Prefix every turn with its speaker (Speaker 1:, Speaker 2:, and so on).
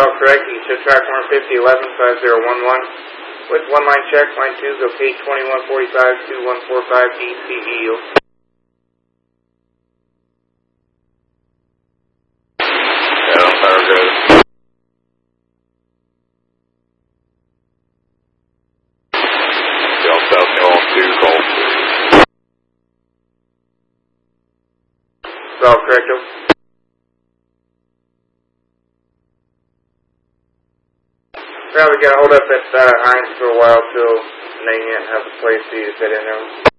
Speaker 1: all correct. You should track 150115011 with one line check. Line 2, go K 2145-2145 DCE. All correct. Probably got to hold up at Heinz for a while till Nate have a place for you to fit in there.